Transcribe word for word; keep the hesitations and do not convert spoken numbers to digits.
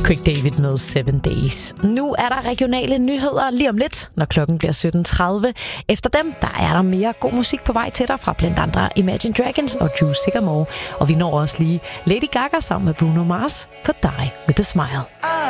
Craig David med Seven Days. Nu er der regionale nyheder lige om lidt, når klokken bliver sytten tredive. Efter dem, der er der mere god musik på vej til dig fra blandt andre Imagine Dragons og Drew Sycamore. Og vi når også lige Lady Gaga sammen med Bruno Mars for Die With A Smile.